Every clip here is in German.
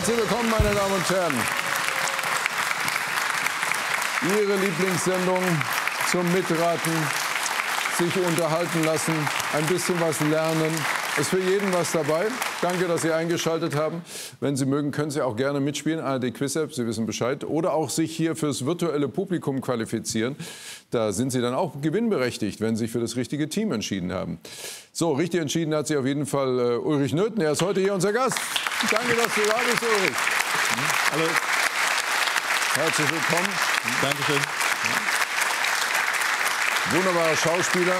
Herzlich willkommen, meine Damen und Herren. Ihre Lieblingssendung zum Mitraten, sich unterhalten lassen, ein bisschen was lernen. Ist für jeden was dabei. Danke, dass Sie eingeschaltet haben. Wenn Sie mögen, können Sie auch gerne mitspielen. ARD Quiz App, Sie wissen Bescheid. Oder auch sich hier fürs virtuelle Publikum qualifizieren. Da sind Sie dann auch gewinnberechtigt, wenn Sie sich für das richtige Team entschieden haben. So, richtig entschieden hat sich auf jeden Fall Ulrich Nöthen. Er ist heute hier unser Gast. Danke, dass du da bist, Ulrich. Hallo. Herzlich willkommen. Dankeschön. Wunderbarer Schauspieler.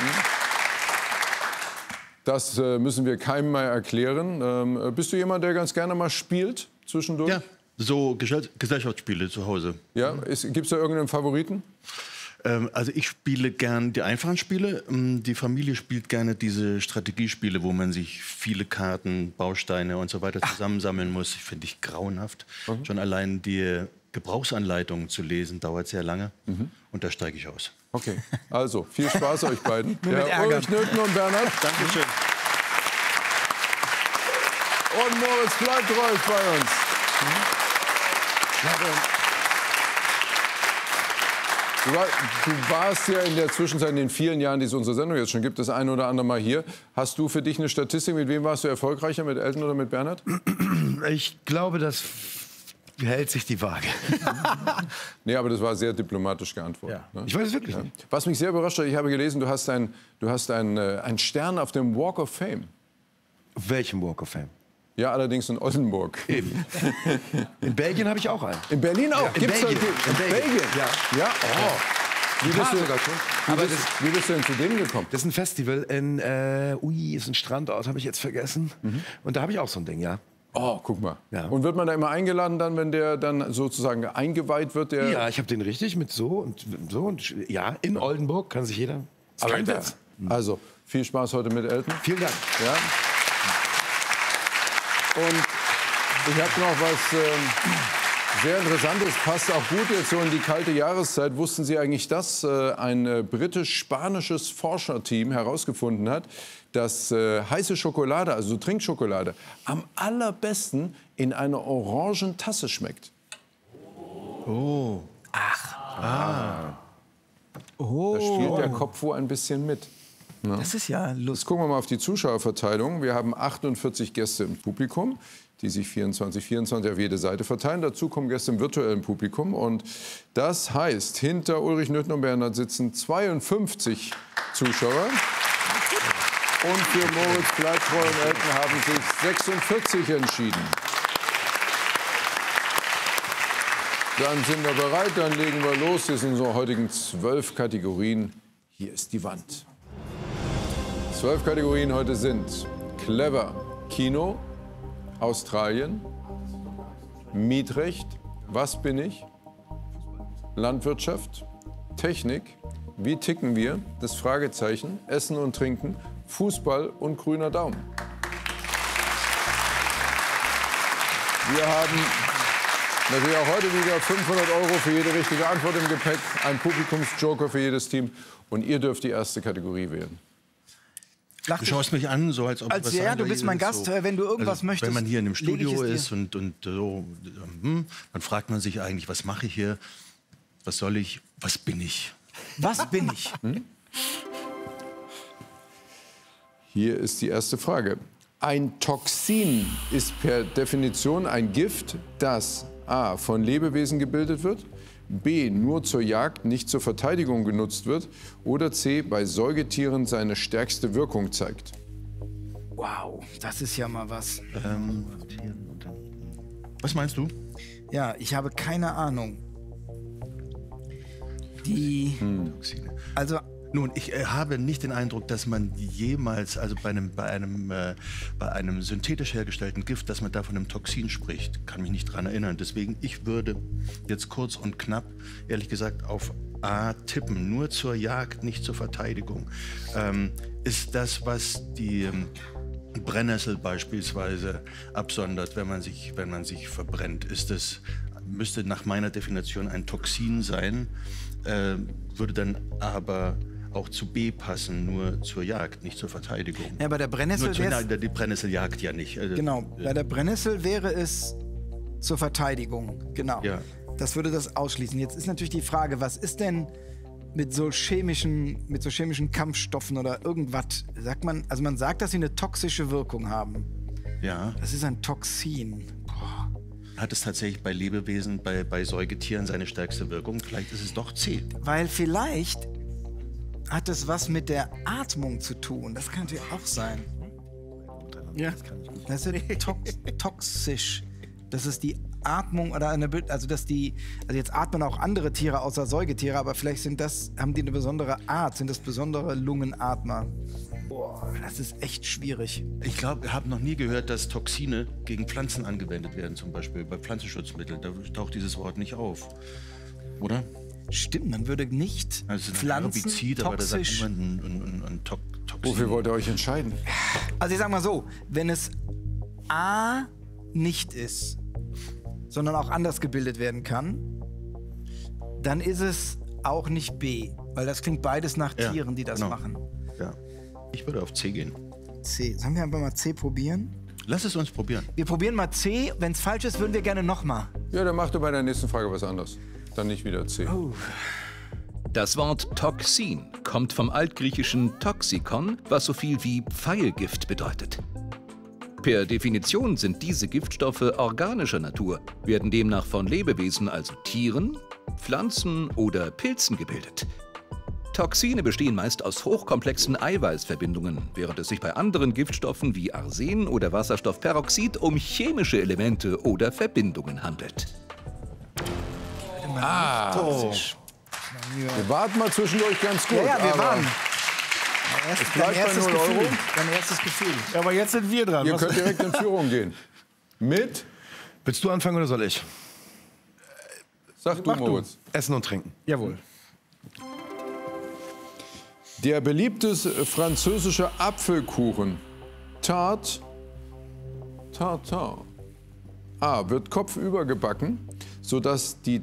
Das müssen wir keinem mal erklären. Bist du jemand, der ganz gerne mal spielt zwischendurch? Ja, so Gesellschaftsspiele zu Hause. Ja, gibt es da irgendeinen Favoriten? Also ich spiele gern die einfachen Spiele. Die Familie spielt gerne diese Strategiespiele, wo man sich viele Karten, Bausteine und so weiter zusammensammeln muss. Finde ich grauenhaft. Schon allein die Gebrauchsanleitung zu lesen dauert sehr lange. Und da steige ich aus. Okay, also viel Spaß euch beiden. Ja, Ulrich Nöthen und Bernhard. Dankeschön. Und Moritz bleibt ruhig bei uns. Du warst ja in der Zwischenzeit, in den vielen Jahren, die es unsere Sendung jetzt schon gibt, das eine oder andere Mal hier. Hast du für dich eine Statistik? Mit wem warst du erfolgreicher, mit Elton oder mit Bernhard? Ich glaube, das hält sich die Waage. Nee, aber das war sehr diplomatisch geantwortet. Ja. Ne? Ich weiß es wirklich nicht. Was mich sehr überrascht hat, ich habe gelesen, du hast einen Stern auf dem Walk of Fame. Auf welchem Walk of Fame? Ja, allerdings in Oldenburg. Eben. In Belgien habe ich auch einen. In Berlin auch? Ja, in Gibt's Belgien. In Belgien? Ja. Ja? Oh. Wie bist du denn zu dem gekommen? Das ist ein Festival in, ist ein Strandort, habe ich jetzt vergessen. Und da habe ich auch so ein Ding, ja. Oh, guck mal. Ja. Und wird man da immer eingeladen dann, wenn der dann sozusagen eingeweiht wird? Der Ja, ich habe den richtig mit so und so. Und ja, in Oldenburg kann sich jeder... Ist kein Witz. Also, viel Spaß heute mit Elton. Vielen Dank. Ja. Und ich habe noch was sehr Interessantes, passt auch gut jetzt so in die kalte Jahreszeit. Wussten Sie eigentlich, dass ein britisch-spanisches Forscherteam herausgefunden hat, dass heiße Schokolade, also Trinkschokolade, am allerbesten in einer orangen Tasse schmeckt? Oh. Da spielt der Kopf wohl ein bisschen mit. Das ist ja Jetzt lustig. gucken wir mal auf die Zuschauerverteilung. Wir haben 48 Gäste im Publikum, die sich 24 auf jede Seite verteilen. Dazu kommen Gäste im virtuellen Publikum. Und das heißt, hinter Ulrich Nöthen und Bernhard sitzen 52 Zuschauer. Und für Moritz Bleibtreu und Elton haben sich 46 entschieden. Dann sind wir bereit, dann legen wir los. Hier sind unsere heutigen 12 Kategorien. Hier ist die Wand. 12 Kategorien heute sind Clever, Kino, Australien, Mietrecht, Was bin ich, Landwirtschaft, Technik, Wie ticken wir, das Fragezeichen, Essen und Trinken, Fußball und grüner Daumen. Wir haben natürlich auch heute wieder 500 € für jede richtige Antwort im Gepäck, ein Publikumsjoker für jedes Team und ihr dürft die erste Kategorie wählen. Du schaust mich an, so als ob Als was ja, sagen du soll. bist mein Gast, wenn du irgendwas möchtest. Wenn man hier in einem lege ich Studio es dir. ist und so, dann fragt man sich eigentlich, was mache ich hier? Was soll ich? Was bin ich? Was bin ich? Hier ist die erste Frage. Ein Toxin ist per Definition ein Gift, das a. von Lebewesen gebildet wird, b. nur zur Jagd, nicht zur Verteidigung genutzt wird oder c. bei Säugetieren seine stärkste Wirkung zeigt. Wow, das ist ja mal was. Was meinst du? Ja, ich habe keine Ahnung. Die, also Nun, ich habe nicht den Eindruck, dass man jemals, also bei einem synthetisch hergestellten Gift, dass man da von einem Toxin spricht. Kann mich nicht daran erinnern. Deswegen, ich würde jetzt kurz und knapp, ehrlich gesagt, auf A tippen. Nur zur Jagd, nicht zur Verteidigung. Ist das, was die Brennnessel beispielsweise absondert, wenn man sich verbrennt, müsste nach meiner Definition ein Toxin sein, würde dann aber auch zu B passen, nur zur Jagd, nicht zur Verteidigung. ja, bei der Brennnessel Nur wäre die Brennnessel jagt ja nicht. Also, genau, bei der Brennnessel wäre es zur Verteidigung, genau. Ja. Das würde das ausschließen. Jetzt ist natürlich die Frage, was ist denn mit so chemischen Kampfstoffen oder irgendwas? Sagt man, also man sagt, dass sie eine toxische Wirkung haben. Ja. Das ist ein Toxin. Boah. Hat es tatsächlich bei Lebewesen, bei Säugetieren seine stärkste Wirkung? Vielleicht ist es doch C. Weil vielleicht hat es was mit der Atmung zu tun. Das kann natürlich auch sein. Ja. Das ist toxisch. Das ist die Atmung oder also jetzt atmen auch andere Tiere außer Säugetiere, aber vielleicht haben die eine besondere Art, sind das besondere Lungenatmer. Boah, das ist echt schwierig. Ich glaube, ich habe noch nie gehört, dass Toxine gegen Pflanzen angewendet werden, zum Beispiel bei Pflanzenschutzmitteln. Da taucht dieses Wort nicht auf, oder? Stimmt, man würde nicht Also es ist ein Pflanzen Herbizid, aber da sagt toxisch. niemand ein Toxin. Wofür wollt ihr euch entscheiden? Also ich sag mal so, wenn es A nicht ist, sondern auch anders gebildet werden kann, dann ist es auch nicht B, weil das klingt beides nach Ja, Tieren, die das genau. machen. Ja. Ich würde auf C gehen. C. Sollen wir einfach mal C probieren? Lass es uns probieren. Wir probieren mal C. Wenn es falsch ist, würden wir gerne nochmal. Ja, dann macht ihr bei der nächsten Frage was anderes. Dann nicht wieder C. Das Wort Toxin kommt vom altgriechischen Toxikon, was so viel wie Pfeilgift bedeutet. Per Definition sind diese Giftstoffe organischer Natur, werden demnach von Lebewesen, also Tieren, Pflanzen oder Pilzen gebildet. Toxine bestehen meist aus hochkomplexen Eiweißverbindungen, während es sich bei anderen Giftstoffen wie Arsen oder Wasserstoffperoxid um chemische Elemente oder Verbindungen handelt. Wir warten mal zwischendurch ganz gut. Ja, wir aber waren. Es bleibt bei 0 Euro. Dein erstes Gefühl. Ja, aber jetzt sind wir dran. Ihr Was- könnt direkt in Führung gehen. Mit, Willst du anfangen oder soll ich? sag du, Moritz. Essen und trinken. Jawohl. Der beliebte französische Apfelkuchen Tarte Tartin A wird kopfüber gebacken, sodass die